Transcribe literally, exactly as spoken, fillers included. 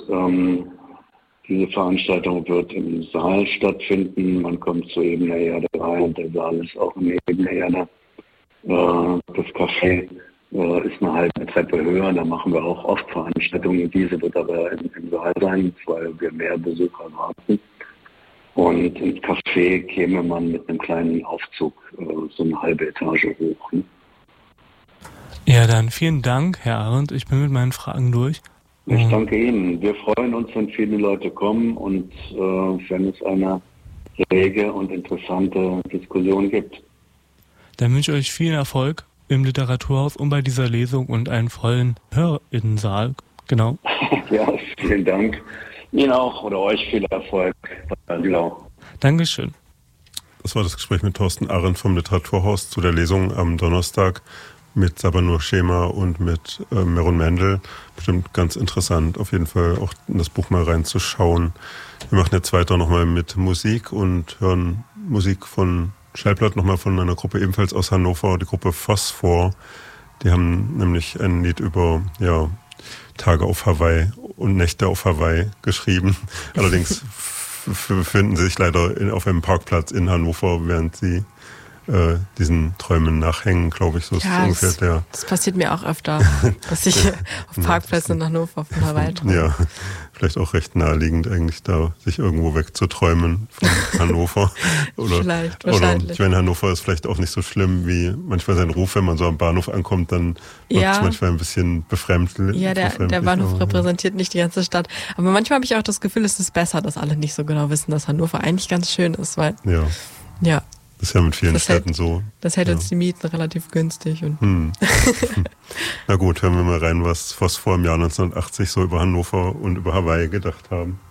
ähm, diese Veranstaltung wird im Saal stattfinden. Man kommt zur Ebener Erde rein und der Saal ist auch in Ebener Erde. Äh, das Café äh, ist eine halbe Treppe höher. Da machen wir auch oft Veranstaltungen. Diese wird aber im, im Saal sein, weil wir mehr Besucher erwarten. Und ins Café käme man mit einem kleinen Aufzug äh, so eine halbe Etage hoch. Ne? Ja, dann vielen Dank, Herr Arendt. Ich bin mit meinen Fragen durch. Ich danke Ihnen. Wir freuen uns, wenn viele Leute kommen und äh, wenn es eine rege und interessante Diskussion gibt. Dann wünsche ich euch viel Erfolg im Literaturhaus und bei dieser Lesung und einen vollen Hörerinnensaal. Genau. Ja, vielen Dank. Ihnen auch oder euch viel Erfolg. Genau. Dankeschön. Das war das Gespräch mit Thorsten Arendt vom Literaturhaus zu der Lesung am Donnerstag mit Sabanur Schema und mit äh, Meron Mendel. Bestimmt ganz interessant, auf jeden Fall auch in das Buch mal reinzuschauen. Wir machen jetzt weiter nochmal mit Musik und hören Musik von Schallplatt, nochmal von einer Gruppe ebenfalls aus Hannover, die Gruppe Phosphor. Die haben nämlich ein Lied über ja, Tage auf Hawaii und Nächte auf Hawaii geschrieben. Allerdings f- befinden sie sich leider in, auf einem Parkplatz in Hannover, während sie äh, diesen Träumen nachhängen, glaube ich. So ist ja, ungefähr das, der. Das passiert mir auch öfter, dass ich auf Parkplätzen in Hannover von Hawaii träume. Ja, vielleicht auch recht naheliegend eigentlich da, sich irgendwo wegzuträumen von Hannover. Oder, vielleicht, wahrscheinlich. Oder ich meine, Hannover ist vielleicht auch nicht so schlimm wie manchmal sein Ruf, wenn man so am Bahnhof ankommt, dann wird ja. es manchmal ein bisschen befremdlich. Ja, der, der Bahnhof aber, repräsentiert nicht die ganze Stadt. Aber manchmal habe ich auch das Gefühl, es ist besser, dass alle nicht so genau wissen, dass Hannover eigentlich ganz schön ist, weil ja. ja. Das ist ja mit vielen das Städten hält, so. Das hält ja. uns die Mieten relativ günstig. Und hm. Na gut, hören wir mal rein, was Phosphor im Jahr neunzehnhundertachtzig so über Hannover und über Hawaii gedacht haben.